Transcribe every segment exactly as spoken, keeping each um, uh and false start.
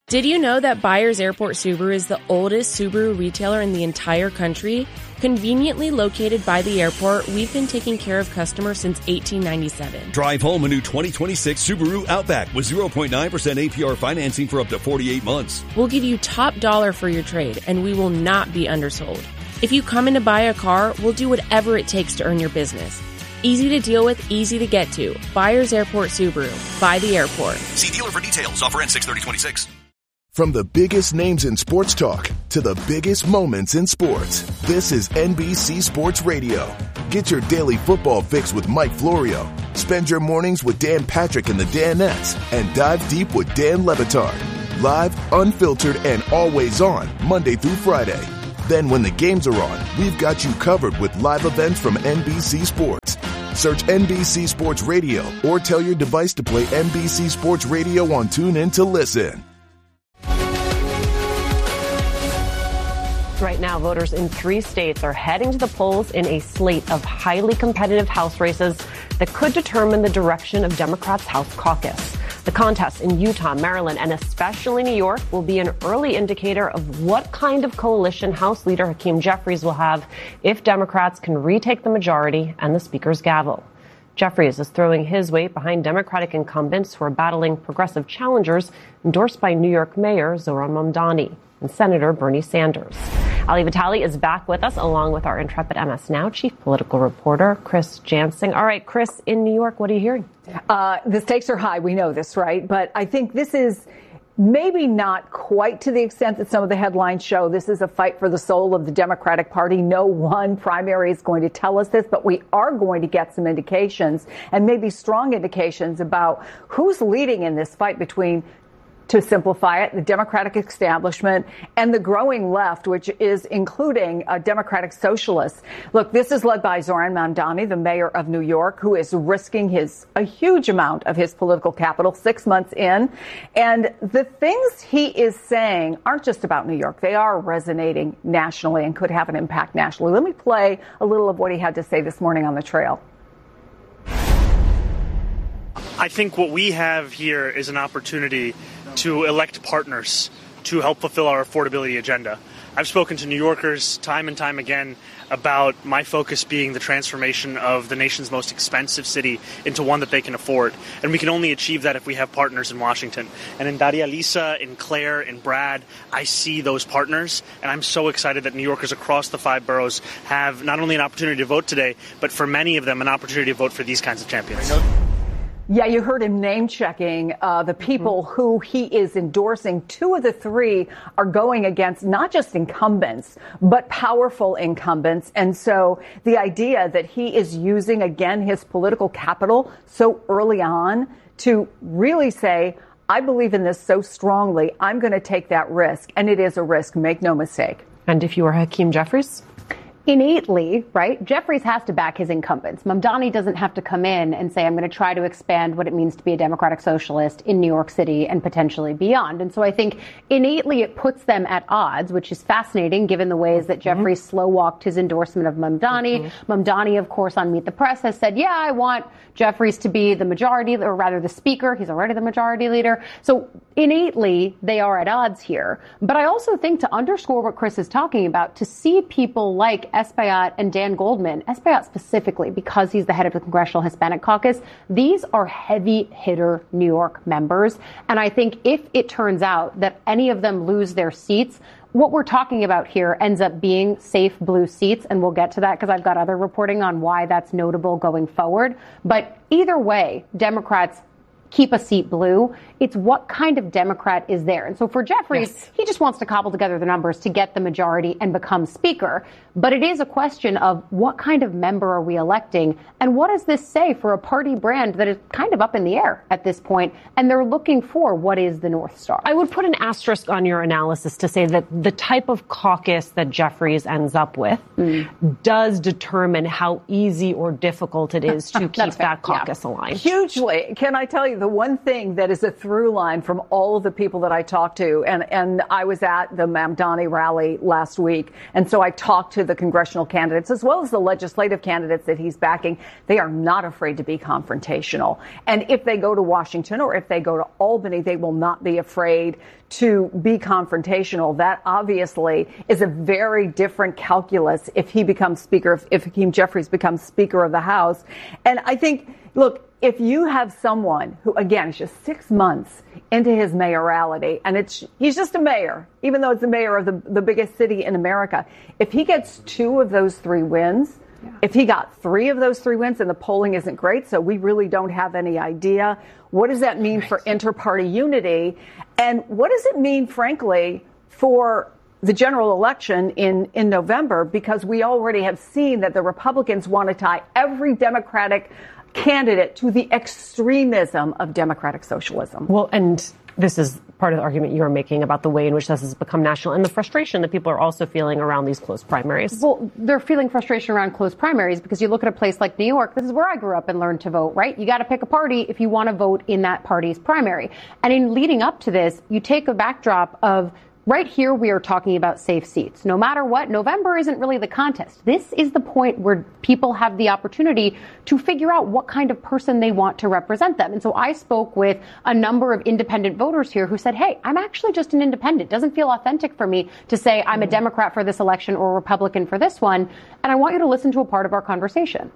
Did you know that Byers Airport Subaru is the oldest Subaru retailer in the entire country? Conveniently located by the airport, we've been taking care of customers since eighteen ninety-seven. Drive home a new twenty twenty-six Subaru Outback with zero point nine percent A P R financing for up to forty-eight months. We'll give you top dollar for your trade, and we will not be undersold. If you come in to buy a car, we'll do whatever it takes to earn your business. Easy to deal with, easy to get to. Byers Airport Subaru. By the airport. See dealer for details. Offer ends six thirty twenty-six. From the biggest names in sports talk to the biggest moments in sports, this is N B C Sports Radio. Get your daily football fix with Mike Florio. Spend your mornings with Dan Patrick and the Danettes, and dive deep with Dan Le Batard. Live, unfiltered, and always on Monday through Friday. Then when the games are on, we've got you covered with live events from N B C Sports. Search N B C Sports Radio or tell your device to play N B C Sports Radio on TuneIn to listen. Right now, voters in three states are heading to the polls in a slate of highly competitive House races that could determine the direction of Democrats' House caucus. The contest in Utah, Maryland, and especially New York will be an early indicator of what kind of coalition House Leader Hakeem Jeffries will have if Democrats can retake the majority and the Speaker's gavel. Jeffries is throwing his weight behind Democratic incumbents who are battling progressive challengers endorsed by New York Mayor Zohran Mamdani and Senator Bernie Sanders. Ali Vitali is back with us, along with our intrepid M S Now chief political reporter, Chris Jansing. All right, Chris, in New York, what are you hearing? Uh, the stakes are high. We know this, right? But I think this is maybe not quite to the extent that some of the headlines show. This is a fight for the soul of the Democratic Party. No one primary is going to tell us this, but we are going to get some indications, and maybe strong indications, about who's leading in this fight between, to simplify it, the Democratic establishment and the growing left, which is including uh, Democratic socialists. Look, this is led by Zohran Mamdani, the mayor of New York, who is risking his a huge amount of his political capital six months in. And the things he is saying aren't just about New York. They are resonating nationally and could have an impact nationally. Let me play a little of what he had to say this morning on the trail. I think what we have here is an opportunity to elect partners to help fulfill our affordability agenda. I've spoken to New Yorkers time and time again about my focus being the transformation of the nation's most expensive city into one that they can afford. And we can only achieve that if we have partners in Washington. And in Daria Lisa, in Claire, in Brad, I see those partners. And I'm so excited that New Yorkers across the five boroughs have not only an opportunity to vote today, but for many of them, an opportunity to vote for these kinds of champions. Yeah, you heard him name checking uh, the people mm-hmm. who he is endorsing. Two of the three are going against not just incumbents, but powerful incumbents. And so the idea that he is using, again, his political capital so early on to really say, I believe in this so strongly, I'm going to take that risk. And it is a risk, make no mistake. And if you are Hakeem Jeffries? Innately, right, Jeffries has to back his incumbents. Mamdani doesn't have to come in and say, I'm going to try to expand what it means to be a democratic socialist in New York City and potentially beyond. And so I think innately it puts them at odds, which is fascinating given the ways that mm-hmm. Jeffries slow-walked his endorsement of Mamdani. Mm-hmm. Mamdani, of course, on Meet the Press has said, yeah, I want Jeffries to be the majority, or rather the speaker. He's already the majority leader. So innately, they are at odds here. But I also think, to underscore what Chris is talking about, to see people like Espaillat and Dan Goldman, Espaillat specifically because he's the head of the Congressional Hispanic Caucus, these are heavy hitter New York members. And I think if it turns out that any of them lose their seats, what we're talking about here ends up being safe blue seats. And we'll get to that because I've got other reporting on why that's notable going forward. But either way, Democrats keep a seat blue. It's what kind of Democrat is there. And so for Jeffries, yes. he just wants to cobble together the numbers to get the majority and become speaker. But it is a question of what kind of member are we electing? And what does this say for a party brand that is kind of up in the air at this point? And they're looking for what is the North Star. I would put an asterisk on your analysis to say that the type of caucus that Jeffries ends up with mm. does determine how easy or difficult it is to keep that caucus yeah. aligned. Hugely. Can I tell you you the one thing that is a through line from all of the people that I talked to, and, and I was at the Mamdani rally last week, and so I talked to the congressional candidates as well as the legislative candidates that he's backing. They are not afraid to be confrontational. And if they go to Washington or if they go to Albany, they will not be afraid to be confrontational. That obviously is a very different calculus if he becomes Speaker, if, if Hakeem Jeffries becomes Speaker of the House. And I think, look, if you have someone who, again, is just six months into his mayoralty, and it's he's just a mayor, even though it's the mayor of the, the biggest city in America, if he gets two of those three wins, yeah. if he got three of those three wins, and the polling isn't great, so we really don't have any idea, what does that mean right. for inter-party unity? And what does it mean, frankly, for the general election in, in November? Because we already have seen that the Republicans want to tie every Democratic candidate to the extremism of democratic socialism. Well, and this is part of the argument you're making about the way in which this has become national and the frustration that people are also feeling around these close primaries. Well, they're feeling frustration around close primaries because you look at a place like New York. This is where I grew up and learned to vote, right? You got to pick a party if you want to vote in that party's primary. And in leading up to this, you take a backdrop of right here, we are talking about safe seats. No matter what, November isn't really the contest. This is the point where people have the opportunity to figure out what kind of person they want to represent them. And so I spoke with a number of independent voters here who said, hey, I'm actually just an independent. It doesn't feel authentic for me to say I'm a Democrat for this election or a Republican for this one. And I want you to listen to a part of our conversation.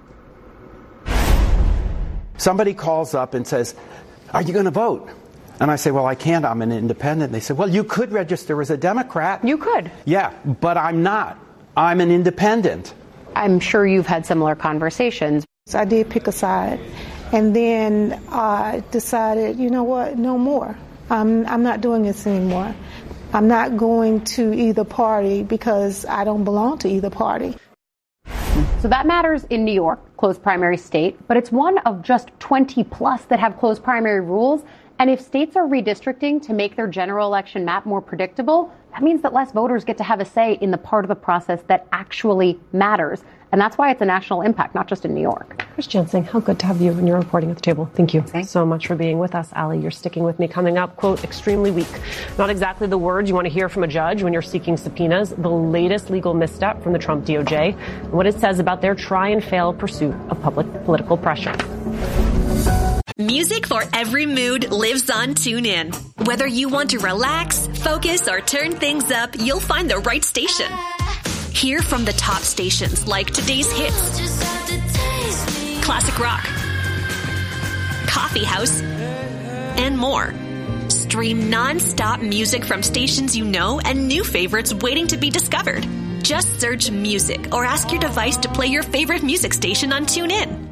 Somebody calls up and says, are you going to vote? And I say, well, I can't. I'm an independent. And they say, well, you could register as a Democrat. You could. Yeah, but I'm not. I'm an independent. I'm sure you've had similar conversations. So I did pick a side. And then I decided, you know what, no more. I'm, I'm not doing this anymore. I'm not going to either party because I don't belong to either party. So that matters in New York, closed primary state, but it's one of just twenty plus that have closed primary rules. And if states are redistricting to make their general election map more predictable, that means that less voters get to have a say in the part of the process that actually matters. And that's why it's a national impact, not just in New York. Chris Jensen, how good to have you and your reporting at the table. Thank you Thanks. so much for being with us. Allie, you're sticking with me. Coming up, quote, extremely weak. Not exactly the words you want to hear from a judge when you're seeking subpoenas. The latest legal misstep from the Trump D O J, and what it says about their try and fail pursuit of public political pressure. Music for every mood lives on TuneIn. Whether you want to relax, focus, or turn things up, you'll find the right station. Hear from the top stations like today's hits, classic rock, coffee house, and more. Stream non-stop music from stations you know and new favorites waiting to be discovered. Just search music or ask your device to play your favorite music station on TuneIn.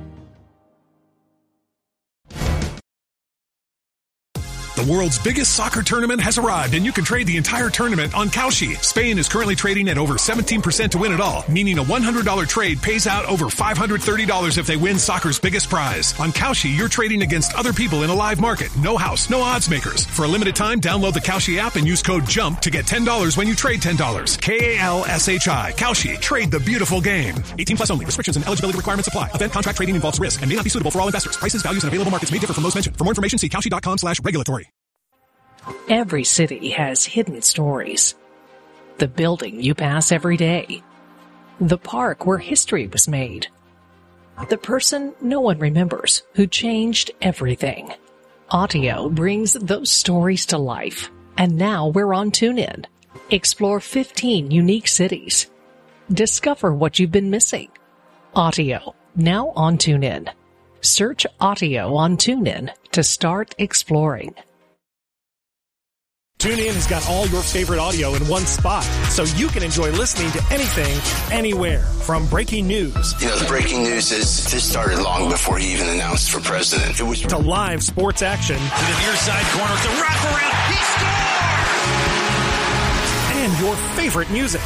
The world's biggest soccer tournament has arrived, and you can trade the entire tournament on Kalshi. Spain is currently trading at over seventeen percent to win it all, meaning a one hundred dollars trade pays out over five hundred thirty dollars if they win soccer's biggest prize. On Kalshi, you're trading against other people in a live market. No house, no odds makers. For a limited time, download the Kalshi app and use code JUMP to get ten dollars when you trade ten dollars. K A L S H I. Kalshi. Trade the beautiful game. eighteen plus only. Restrictions and eligibility requirements apply. Event contract trading involves risk and may not be suitable for all investors. Prices, values, and available markets may differ from those mentioned. For more information, see Kalshi.com slash regulatory. Every city has hidden stories. The building you pass every day. The park where history was made. The person no one remembers who changed everything. Audio brings those stories to life. And now we're on TuneIn. Explore fifteen unique cities. Discover what you've been missing. Audio, now on TuneIn. Search Audio on TuneIn to start exploring. TuneIn has got all your favorite audio in one spot, so you can enjoy listening to anything, anywhere. From breaking news. You know, the breaking news is this started long before he even announced for president. It was to live sports action. To the near side corner, the wraparound, he scores! And your favorite music.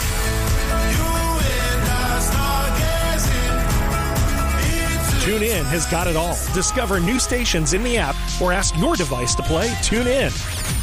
TuneIn has got it all. Discover new stations in the app or ask your device to play TuneIn.